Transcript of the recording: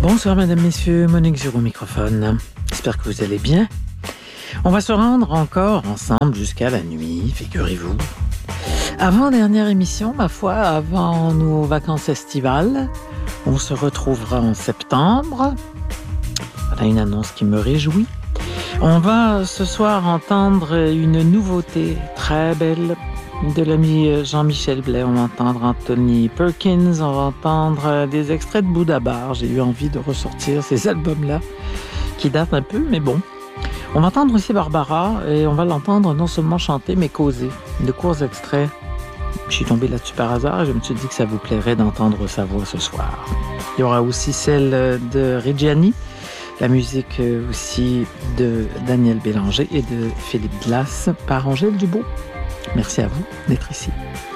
Bonsoir mesdames, messieurs, Monique Giraud au microphone. J'espère que vous allez bien. On va se rendre encore ensemble jusqu'à la nuit, figurez-vous. Avant-dernière émission, ma foi, avant nos vacances estivales. On se retrouvera en septembre. Voilà une annonce qui me réjouit. On va ce soir entendre une nouveauté très belle de l'ami Jean-Michel Blais. On va entendre Anthony Perkins, on va entendre des extraits de Bouddha Bar. J'ai eu envie de ressortir ces albums-là qui datent un peu, mais bon. On va entendre aussi Barbara et on va l'entendre non seulement chanter, mais causer. De courts extraits. Je suis tombé là-dessus par hasard et je me suis dit que ça vous plairait d'entendre sa voix ce soir. Il y aura aussi celle de Reggiani, la musique aussi de Daniel Bélanger et de Philippe Glass par Angèle Dubois. Merci à vous d'être ici.